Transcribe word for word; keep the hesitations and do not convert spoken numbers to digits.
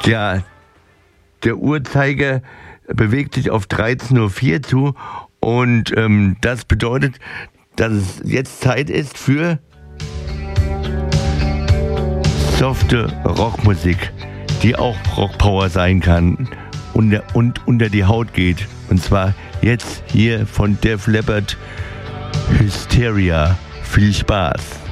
Ja, der Uhrzeiger bewegt sich auf dreizehn Uhr vier zu und ähm, das bedeutet, dass es jetzt Zeit ist für softe Rockmusik, die auch Rockpower sein kann und, und unter die Haut geht. Und zwar jetzt hier von Def Leppard, Hysteria. Viel Spaß!